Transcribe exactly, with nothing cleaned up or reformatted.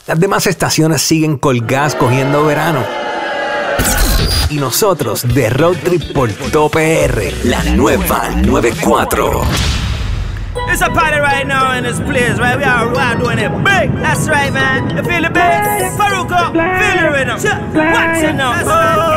Las demás estaciones siguen colgadas cogiendo verano. Y nosotros de Road Trip por todo P R, la nueva noventa y cuatro. It's a party right now in this place, right? We are, we are doing it big. That's right, man. You feel the bass? Faruko, feel the rhythm. Watch it now.